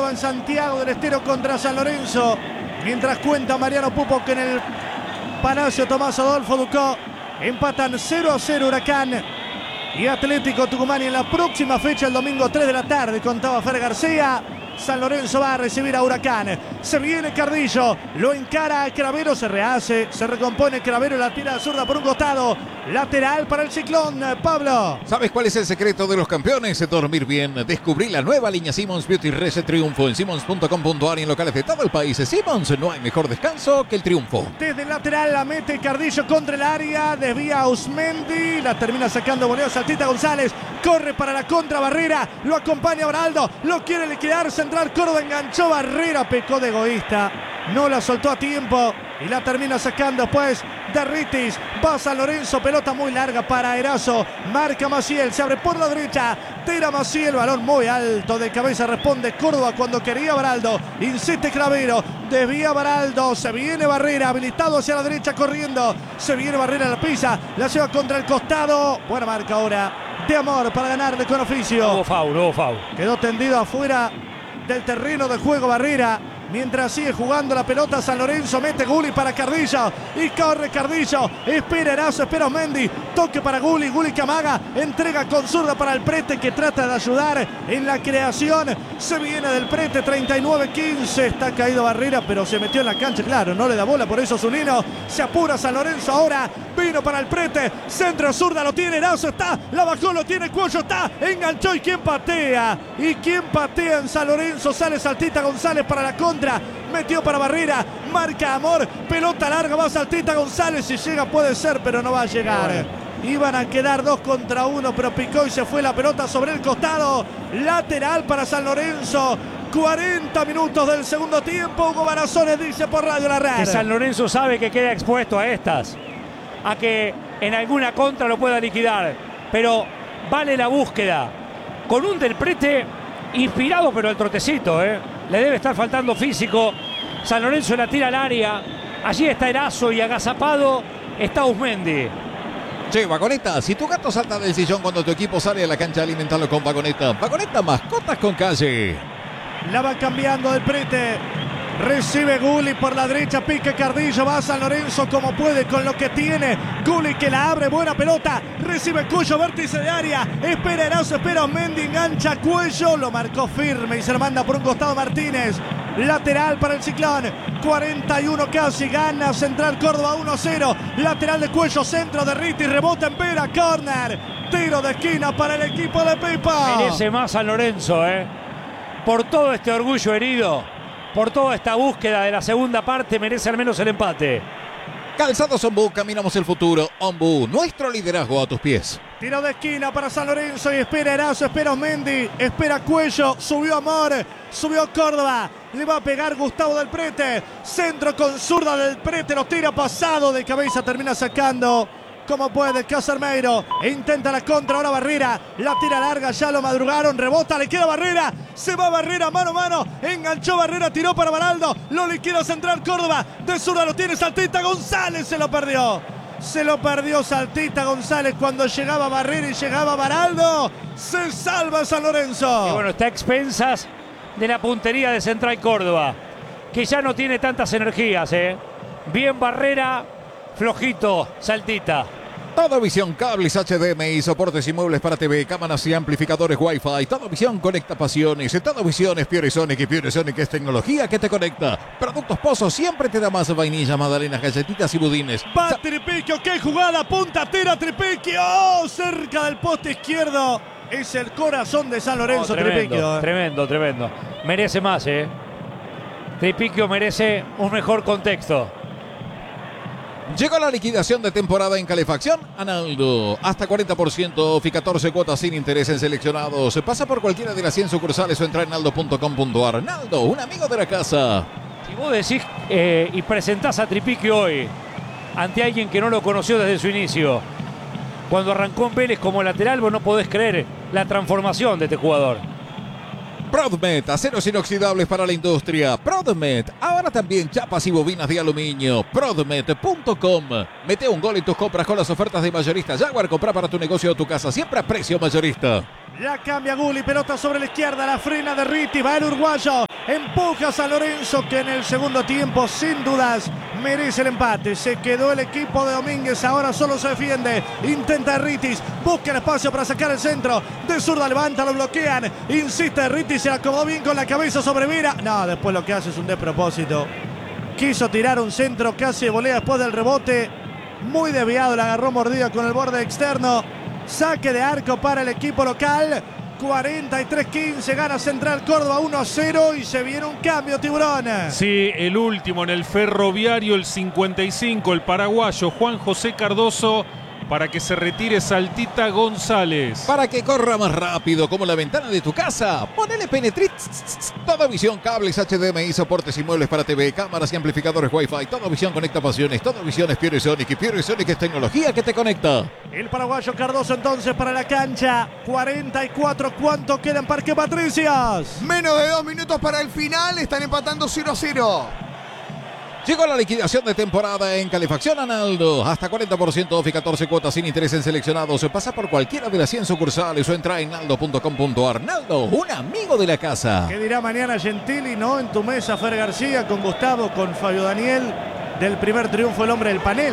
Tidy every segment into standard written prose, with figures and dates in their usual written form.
juega en Santiago del Estero contra San Lorenzo. Mientras cuenta Mariano Pupo que en el Palacio Tomás Adolfo Ducó empatan 0-0 Huracán y Atlético Tucumán. Y en la próxima fecha, el domingo 3 de la tarde, contaba Fer García, San Lorenzo va a recibir a Huracán. Se viene Cardillo, lo encara a Cravero, se rehace, se recompone Cravero, la tira zurda por un costado. Lateral para el Ciclón, Pablo. ¿Sabes cuál es el secreto de los campeones? Dormir bien. Descubrí la nueva línea Simmons Beauty Reset Triunfo en simmons.com.ar y en locales de todo el país. Simmons, no hay mejor descanso que el triunfo. Desde el lateral la mete Cardillo contra el área, desvía a Usmendi, la termina sacando voleo Saltita González, corre para la contra Barrera, lo acompaña Baraldo, lo quiere liquidar, Central Córdoba enganchó Barrera, pecó de egoísta, no la soltó a tiempo y la termina sacando pues Derritis. Va San Lorenzo, pelota muy larga para Erazo, marca Maciel, se abre por la derecha, tira Maciel, balón muy alto de cabeza, responde Córdoba cuando quería Baraldo, insiste Cravero, desvía Baraldo, se viene Barrera, habilitado hacia la derecha corriendo, se viene Barrera, la pisa, la lleva contra el costado, buena marca ahora de Amor para ganarle con oficio. Hubo foul. Quedó tendido afuera del terreno de juego Barrera. Mientras sigue jugando la pelota San Lorenzo, mete Gulli para Cardillo y corre Cardillo, espera Erazo, espera Osmendi, toque para Gulli que amaga, entrega con zurda para el Prete que trata de ayudar en la creación, se viene del Prete, 39-15, está caído Barrera pero se metió en la cancha, claro, no le da bola, por eso Zunino, se apura San Lorenzo ahora, vino para el Prete, centro zurda, lo tiene Erazo, está, la bajó, lo tiene Cuello, está, enganchó y quién patea en San Lorenzo, sale Saltita González para la contra, metió para Barrera, marca Amor, pelota larga, va Saltita González, si llega puede ser, pero no va a llegar. Iban a quedar 2 contra 1, pero picó y se fue la pelota sobre el costado, lateral para San Lorenzo. 40 minutos del segundo tiempo, Hugo Barazones dice por Radio La Red. Que San Lorenzo sabe que queda expuesto a estas, a que en alguna contra lo pueda liquidar, pero vale la búsqueda. Con un Del Prete inspirado, pero el trotecito, le debe estar faltando físico. San Lorenzo la tira al área. Allí está Erazo y agazapado está Usmendi. Che, Vagoneta, si tu gato salta del sillón cuando tu equipo sale a la cancha, alimentalo con Vagoneta. Vagoneta, mascotas con calle. La va cambiando Del Prete. Recibe Gulli por la derecha, pique Cardillo, va San Lorenzo como puede con lo que tiene. Gulli que la abre, buena pelota, recibe Cuello, vértice de área, espera Erazo, espera Osmendi, engancha Cuello, lo marcó firme y se lo manda por un costado Martínez. Lateral para el Ciclón, 41 casi, gana Central Córdoba 1-0. Lateral de Cuello, centro de Riti, rebota en Vera, córner, tiro de esquina para el equipo de Pipa. Merece más San Lorenzo, por todo este orgullo herido, por toda esta búsqueda de la segunda parte, merece al menos el empate. Calzados Ombú, caminamos el futuro. Ombú, nuestro liderazgo a tus pies. Tiro de esquina para San Lorenzo y espera Erazo, espera Osmendi, espera Cuello, subió Amor, subió Córdoba, le va a pegar Gustavo Del Prete, centro con zurda Del Prete, lo tira pasado de cabeza, termina sacando como puede Casermeiro, intenta la contra, ahora Barrera, la tira larga, ya lo madrugaron, rebota, le queda Barrera, se va Barrera, mano a mano, enganchó Barrera, tiró para Baraldo, lo liquida Central Córdoba, de zurda lo tiene Saltita González, se lo perdió Saltita González cuando llegaba Barrera y llegaba Baraldo, se salva San Lorenzo. Y bueno, está a expensas de la puntería de Central Córdoba, que ya no tiene tantas energías, Bien Barrera, flojito Saltita. Todo Visión, cables HDMI, soportes y muebles para TV, cámaras y amplificadores Wi-Fi. Todo Visión conecta pasiones. Todo Visión es Puresonic y Puresonic es tecnología que te conecta. Productos Pozos siempre te da más vainilla, magdalenas, galletitas y budines. Va Tripiquio, qué jugada, punta, tira Tripiquio, cerca del poste izquierdo. Es el corazón de San Lorenzo, Tripiquio. Tremendo. Merece más, Tripiquio merece un mejor contexto. Llegó la liquidación de temporada en calefacción Analdo. Hasta 40% y 14 cuotas sin interés en seleccionados. Pasa por cualquiera de las 100 sucursales o entra en naldo.com.ar. Naldo, un amigo de la casa. Si vos decís y presentás a Tripiquio hoy ante alguien que no lo conoció desde su inicio, cuando arrancó en Vélez como lateral, vos no podés creer la transformación de este jugador. Prodmet, aceros inoxidables para la industria. Prodmet, ahora también chapas y bobinas de aluminio. Prodmet.com. Mete un gol en tus compras con las ofertas de mayorista Jaguar. Compra para tu negocio o tu casa, siempre a precio mayorista. La cambia Gulli, pelota sobre la izquierda, la frena de Riti, va el uruguayo. Empuja a San Lorenzo, que en el segundo tiempo sin dudas merece el empate. Se quedó el equipo de Domínguez, ahora solo se defiende. Intenta Ritis, busca el espacio para sacar el centro. De zurda levanta, lo bloquean. Insiste Ritis, se acomodó bien con la cabeza sobre Vera. No, después lo que hace es un despropósito. Quiso tirar un centro, casi de volea después del rebote. Muy desviado, la agarró mordida con el borde externo. Saque de arco para el equipo local. 43-15, gana Central Córdoba 1-0 y se viene un cambio, Tiburón. Sí, el último en el Ferroviario, el 55, el paraguayo Juan José Cardoso, para que se retire Saltita González. Para que corra más rápido como la ventana de tu casa, ponele Penetrit. Toda Visión, cables, HDMI, soportes y muebles para TV, cámaras y amplificadores Wi-Fi. Toda Visión conecta pasiones. Toda Visión es PureSonic y PureSonic es tecnología que te conecta. El paraguayo Cardoso entonces para la cancha. 44, ¿cuánto queda en Parque Patricios? Menos de 2 minutos para el final, están empatando 0-0. Llegó la liquidación de temporada en Calefacción Analdo. Hasta 40% off y 14 cuotas sin interés en seleccionados. Pasa por cualquiera de las 100 sucursales o entra en naldo.com.ar. Naldo, un amigo de la casa. ¿Qué dirá mañana Gentili, no? En tu mesa, Fer García, con Gustavo, con Fabio Daniel, del primer triunfo, el hombre del panel.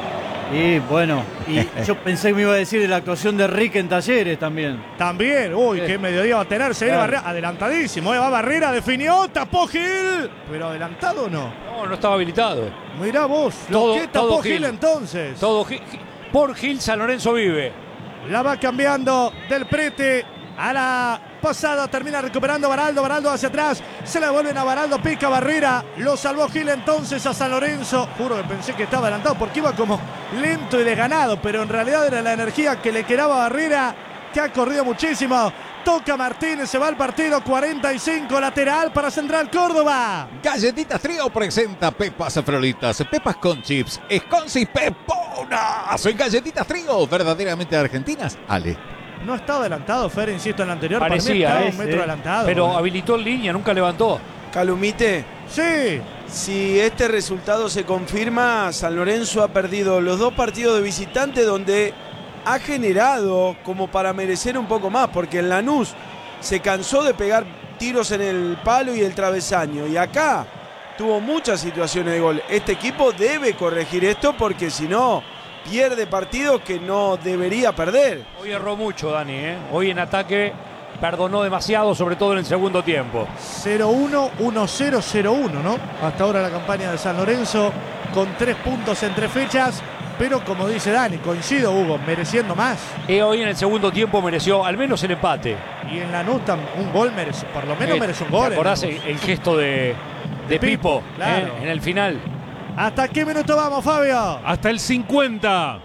Y bueno, y yo pensé que me iba a decir de la actuación de Rick en Talleres también. También, uy, qué mediodía va a tener. Se viene Barrera, adelantadísimo, va Barrera, definió, tapó Gil. Pero adelantado o no. No estaba habilitado. Mirá vos, lo que tapó Gil entonces. Todo Gil. Por Gil, San Lorenzo vive. La va cambiando del prete a la pasada, termina recuperando Baraldo, Baraldo hacia atrás, se la vuelven a Baraldo, pica Barrera, lo salvó Gil entonces a San Lorenzo. Juro que pensé que estaba adelantado porque iba como lento y desganado, pero en realidad era la energía que le quedaba a Barrera, que ha corrido muchísimo. Toca Martínez, se va al partido, 45, lateral para Central Córdoba. Galletitas Trío presenta Pepas Frolitas, Pepas con chips, Esconce y Peponas. Galletitas Trío, verdaderamente argentinas. Ale. No está adelantado, Fer, insisto, en el anterior. Parecía, para mí estaba un metro adelantado. Pero habilitó en línea, nunca levantó. Calumite, sí. Si este resultado se confirma, San Lorenzo ha perdido los 2 partidos de visitante donde ha generado como para merecer un poco más, porque en Lanús se cansó de pegar tiros en el palo y el travesaño, y acá tuvo muchas situaciones de gol. Este equipo debe corregir esto porque si no pierde partidos que no debería perder. Hoy erró mucho Dani, Hoy en ataque perdonó demasiado, sobre todo en el segundo tiempo. 0-1, 1-0, 0-1, ¿no? Hasta ahora la campaña de San Lorenzo con 3 puntos en 3 fechas. Pero como dice Dani, coincido, Hugo, mereciendo más. Hoy en el segundo tiempo mereció al menos el empate. Y en Lanús un gol merece, por lo menos merece un gol. ¿Te acordás el gesto de Pipo? Claro. En el final. ¿Hasta qué minuto vamos, Fabio? Hasta el 50.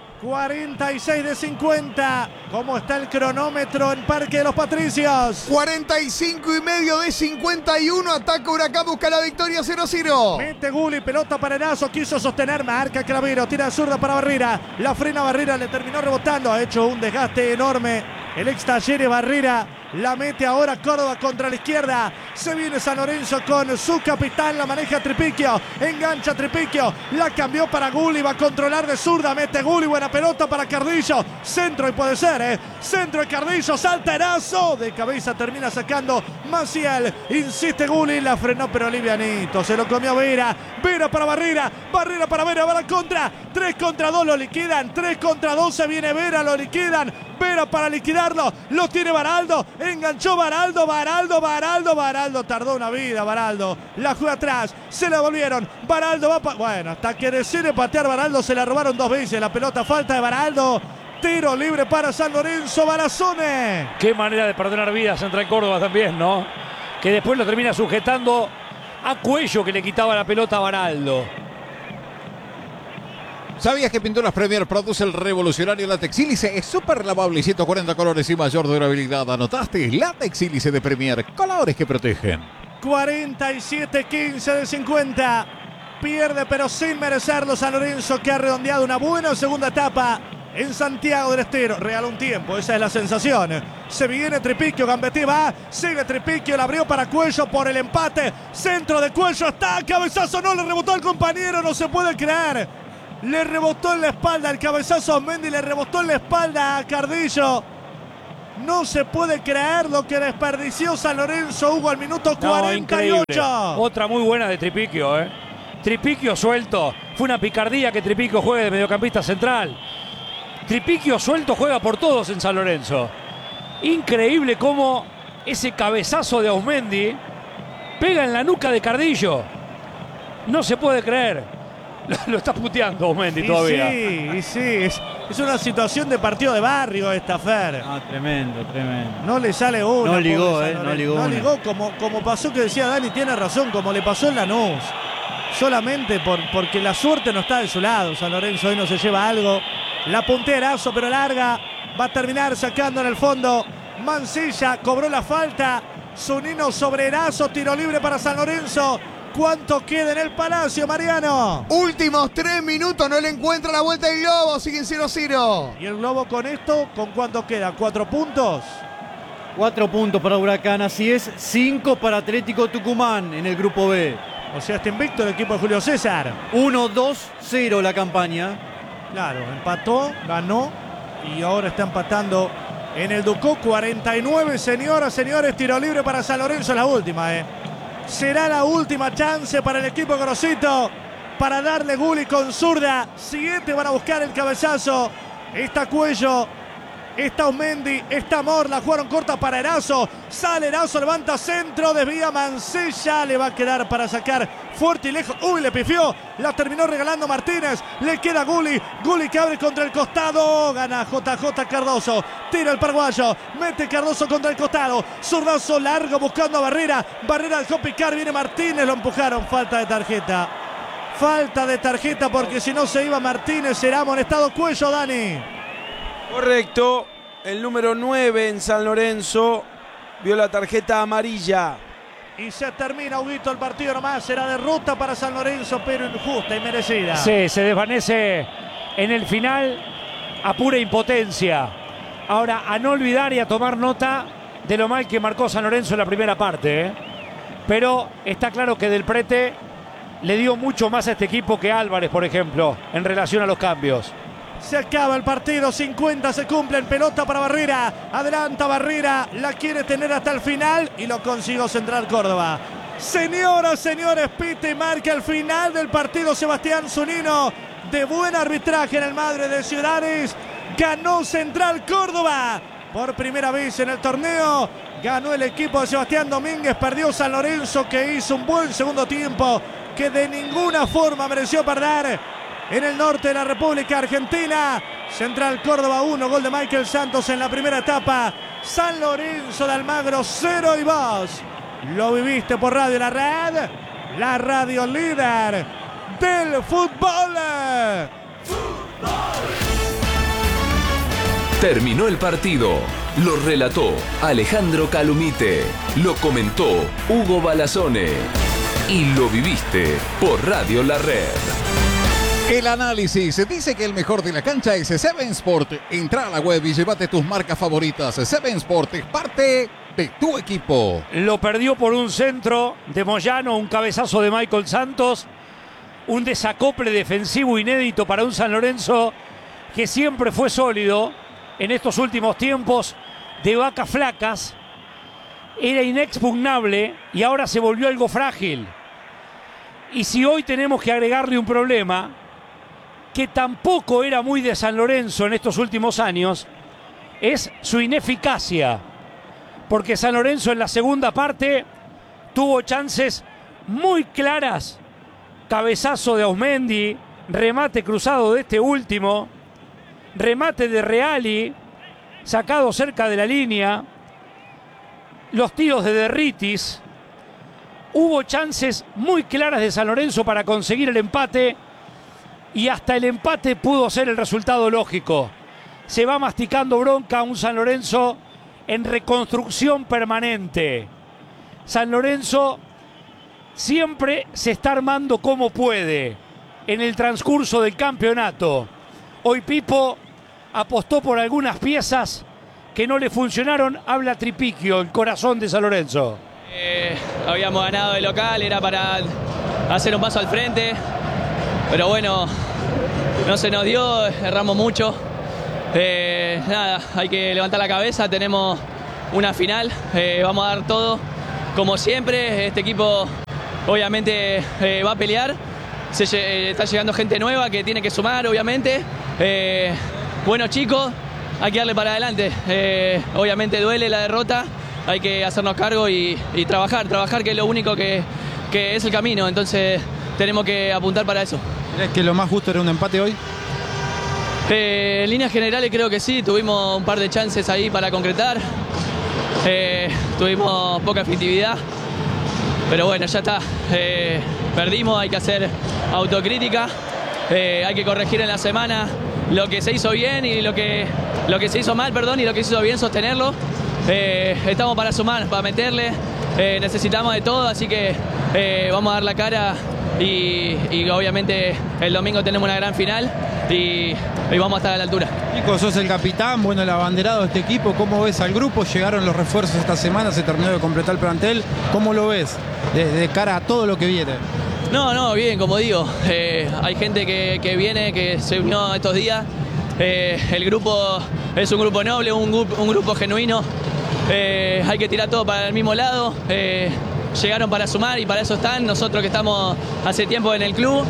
46 de 50. ¿Cómo está el cronómetro en Parque de los Patricios? 45 y medio de 51. Ataca Huracán, busca la victoria 0-0. Mete Gulli, pelota para Erazo. Quiso sostener, marca Clavero. Tira zurda para Barrera. La frena Barrera, le terminó rebotando. Ha hecho un desgaste enorme el ex Talleres. Barrera la mete ahora Córdoba contra la izquierda. Se viene San Lorenzo con su capitán. La maneja Tripiquio. Engancha Tripiquio. La cambió para Gulli. Va a controlar de zurda. Mete Gulli. Buena pelota para Cardillo. Centro y puede ser, Centro de Cardillo. Salta Erazo. De cabeza termina sacando Maciel. Insiste Gulli. La frenó pero livianito. Se lo comió Vera. Vera para Barrera. Barrera para Vera. Va a la contra. 3 contra 2 lo liquidan. 3 contra 2 se viene Vera. Lo liquidan. Vera para liquidarlo. Lo tiene Baraldo. Enganchó Baraldo. Baraldo tardó una vida. Baraldo la juega atrás. Se la volvieron. Baraldo va bueno, hasta que decide patear Baraldo. Se la robaron 2 veces. La pelota falta de Baraldo. Tiro libre para San Lorenzo. Barazone. Qué manera de perdonar vidas Central Córdoba también, ¿no? Que después lo termina sujetando a Cuello, que le quitaba la pelota a Baraldo. ¿Sabías que Pinturas Premier produce el revolucionario látex sílice? Es súper lavable y 140 colores y mayor durabilidad. ¿Anotaste? Látex sílice de Premier. Colores que protegen. 47-15 de 50. Pierde pero sin merecerlo San Lorenzo, que ha redondeado una buena segunda etapa en Santiago del Estero. Regaló un tiempo, esa es la sensación. Se viene Tripiquio, Gambetí va, sigue Tripiquio, la abrió para Cuello por el empate. Centro de Cuello, está, cabezazo, no le rebotó al compañero, no se puede creer. Le rebotó en la espalda el cabezazo a Mendy, le rebotó en la espalda a Cardillo. No se puede creer lo que desperdició San Lorenzo, Hugo, al minuto 48. Increíble. Otra muy buena de Tripiquio, ¿eh? Tripiquio suelto. Fue una picardía que Tripiquio juegue de mediocampista central. Tripiquio suelto juega por todos en San Lorenzo. Increíble cómo ese cabezazo de Ausmendi pega en la nuca de Cardillo. No se puede creer. Lo está puteando Ausmendi todavía. Sí, es una situación de partido de barrio esta, Fer. Ah, tremendo. No le sale una. No ligó, no ligó como pasó, que decía Dani, tiene razón, como le pasó en Lanús. Solamente porque la suerte no está de su lado. San Lorenzo hoy no se lleva algo. La puntea Erazo, pero larga. Va a terminar sacando en el fondo. Mancilla cobró la falta. Zunino sobre Erazo. Tiro libre para San Lorenzo. ¿Cuánto queda en el Palacio, Mariano? Últimos 3 minutos, no le encuentra la vuelta del Globo, siguen 0-0. ¿Y el Globo con esto? ¿Con cuánto queda? ¿4 puntos? 4 puntos para Huracán, así es. 5 para Atlético Tucumán en el grupo B. O sea, está invicto el equipo de Julio César. 1-2-0 la campaña. Claro, empató, ganó y ahora está empatando en el Ducó. 49, señoras, señores, tiro libre para San Lorenzo, la última, Será la última chance para el equipo Grosito para darle Gulli con zurda. Siguiente van a buscar el cabezazo. Está Cuello, está Ausmendi, está Mor. La jugaron corta para Erazo. Sale Erazo, levanta centro, desvía Mancilla. Le va a quedar para sacar fuerte y lejos. Uy, le pifió. La terminó regalando Martínez. Le queda Gulli. Gulli que abre contra el costado. Gana JJ Cardoso. Tira el paraguayo. Mete Cardoso contra el costado. Zurdazo largo buscando a Barrera. Barrera dejó picar. Viene Martínez. Lo empujaron. Falta de tarjeta. Falta de tarjeta porque si no se iba Martínez. Será amonestado Cuello, Dani. Correcto. El número 9 en San Lorenzo vio la tarjeta amarilla. Y se termina, Huguito, el partido nomás. Será derrota para San Lorenzo, pero injusta y merecida. Sí, se desvanece en el final a pura impotencia. Ahora, a no olvidar y a tomar nota de lo mal que marcó San Lorenzo en la primera parte. Pero está claro que Del Prete le dio mucho más a este equipo que Álvarez, por ejemplo, en relación a los cambios. Se acaba el partido, 50 se cumplen, pelota para Barrera, adelanta Barrera, la quiere tener hasta el final y lo consiguió Central Córdoba. Señoras, señores, pite y marca el final del partido Sebastián Zunino, de buen arbitraje en el Madre de Ciudades, ganó Central Córdoba por primera vez en el torneo, ganó el equipo de Sebastián Domínguez, perdió San Lorenzo que hizo un buen segundo tiempo, que de ninguna forma mereció perder. En el norte de la República Argentina, Central Córdoba 1, gol de Michael Santos en la primera etapa. San Lorenzo de Almagro 0 y vos lo viviste por Radio La Red, la radio líder del fútbol. Terminó el partido. Lo relató Alejandro Calumite. Lo comentó Hugo Balazone. Y lo viviste por Radio La Red. El análisis dice que el mejor de la cancha es Seven Sport. Entra a la web y llévate tus marcas favoritas. Seven Sport es parte de tu equipo. Lo perdió por un centro de Moyano, un cabezazo de Michael Santos, un desacople defensivo inédito para un San Lorenzo que siempre fue sólido en estos últimos tiempos de vacas flacas. Era inexpugnable y ahora se volvió algo frágil. Y si hoy tenemos que agregarle un problema que tampoco era muy de San Lorenzo en estos últimos años, es su ineficacia. Porque San Lorenzo en la segunda parte tuvo chances muy claras. Cabezazo de Ausmendi, remate cruzado de este último, remate de Reali, sacado cerca de la línea, los tiros de Derritis. Hubo chances muy claras de San Lorenzo para conseguir el empate y hasta el empate pudo ser el resultado lógico. Se va masticando bronca un San Lorenzo en reconstrucción permanente. San Lorenzo siempre se está armando como puede en el transcurso del campeonato. Hoy Pipo apostó por algunas piezas que no le funcionaron. Habla Tripiquio, el corazón de San Lorenzo. Habíamos ganado de local, era para hacer un paso al frente, pero bueno, no se nos dio, erramos mucho. Nada, hay que levantar la cabeza, tenemos una final, vamos a dar todo como siempre. Este equipo obviamente va a pelear, está llegando gente nueva que tiene que sumar obviamente. Buenos chicos, hay que darle para adelante. Obviamente duele la derrota, hay que hacernos cargo y trabajar que es lo único que es el camino, entonces tenemos que apuntar para eso. ¿Crees que lo más justo era un empate hoy? En líneas generales creo que sí, tuvimos un par de chances ahí para concretar, tuvimos poca efectividad, pero bueno, ya está, perdimos, hay que hacer autocrítica, hay que corregir en la semana lo que se hizo bien y lo que se hizo mal, perdón, y lo que se hizo bien sostenerlo. Estamos para sumar, para meterle, necesitamos de todo, así que vamos a dar la cara y obviamente el domingo tenemos una gran final y vamos a estar a la altura. Nico, sos el capitán, bueno, el abanderado de este equipo, ¿cómo ves al grupo? Llegaron los refuerzos esta semana, se terminó de completar el plantel, ¿cómo lo ves de cara a todo lo que viene? No, bien, como digo, hay gente que viene, que se unió estos días, el grupo es un grupo noble, un grupo genuino, hay que tirar todo para el mismo lado, llegaron para sumar y para eso están, nosotros que estamos hace tiempo en el club,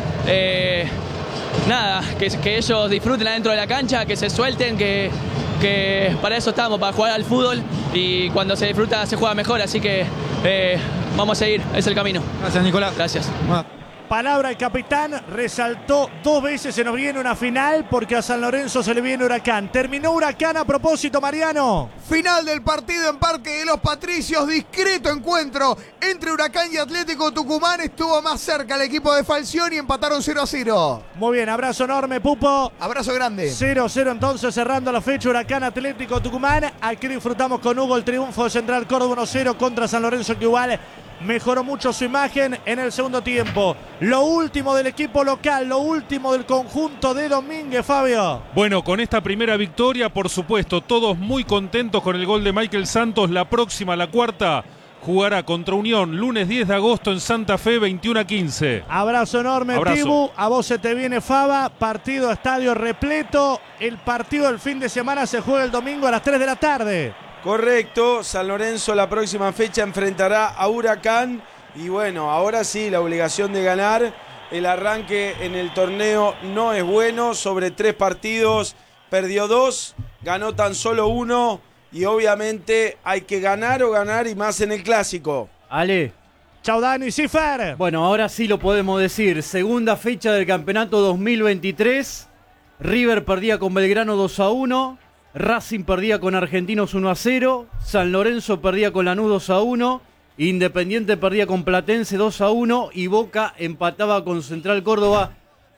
nada, que ellos disfruten adentro de la cancha, que se suelten, que para eso estamos, para jugar al fútbol y cuando se disfruta se juega mejor, así que vamos a seguir, es el camino. Gracias, Nicolás. Gracias. Palabra del capitán, resaltó 2 veces se nos viene una final porque a San Lorenzo se le viene Huracán. Terminó Huracán a propósito, Mariano. Final del partido en Parque de los Patricios, discreto encuentro entre Huracán y Atlético Tucumán. Estuvo más cerca el equipo de Falcioni y empataron 0-0. Muy bien, abrazo enorme, Pupo. Abrazo grande. 0-0 entonces cerrando la fecha, Huracán Atlético Tucumán. Aquí disfrutamos con Hugo el triunfo de Central Córdoba 1-0 contra San Lorenzo, que igual mejoró mucho su imagen en el segundo tiempo. Lo último del equipo local, lo último del conjunto de Domínguez, Fabio. Bueno, con esta primera victoria, por supuesto, todos muy contentos con el gol de Michael Santos. La próxima, la cuarta, jugará contra Unión, lunes 10 de agosto en Santa Fe, 21-15. Abrazo enorme, Abrazo. Tibu. A vos se te viene, Faba. Partido a estadio repleto. El partido del fin de semana se juega el domingo a las 3 de la tarde. Correcto, San Lorenzo la próxima fecha enfrentará a Huracán y bueno, ahora sí, la obligación de ganar. El arranque en el torneo no es bueno, sobre 3 partidos perdió 2, ganó tan solo 1 y obviamente hay que ganar o ganar y más en el clásico. Ale. Chau, Dani, Cifer. Bueno, ahora sí lo podemos decir. Segunda fecha del campeonato 2023. River perdía con Belgrano 2-1. Racing perdía con Argentinos 1-0, San Lorenzo perdía con Lanús 2-1, Independiente perdía con Platense 2-1 y Boca empataba con Central Córdoba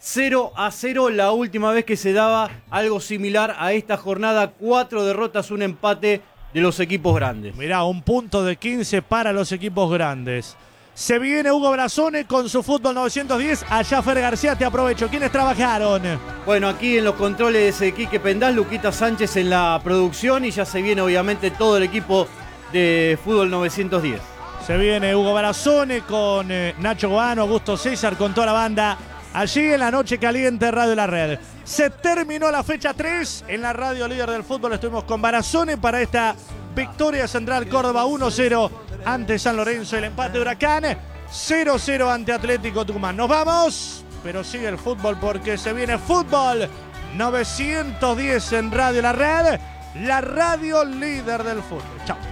0-0. La última vez que se daba algo similar a esta jornada, 4 derrotas, un empate de los equipos grandes. Mirá, un punto de 15 para los equipos grandes. Se viene Hugo Brazone con su Fútbol 910. Allá Fer García, te aprovecho. ¿Quiénes trabajaron? Bueno, aquí en los controles Quique Pendal, Luquita Sánchez en la producción y ya se viene obviamente todo el equipo de Fútbol 910. Se viene Hugo Brazone con Nacho Guano, Augusto César, con toda la banda. Allí en la noche caliente, Radio La Red. Se terminó la fecha 3 en la radio líder del fútbol. Estuvimos con Brazone para esta victoria Central Córdoba 1-0 ante San Lorenzo. El empate de Huracán 0-0 ante Atlético Tucumán. Nos vamos, pero sigue el fútbol porque se viene Fútbol 910 en Radio La Red, la radio líder del fútbol. Chao.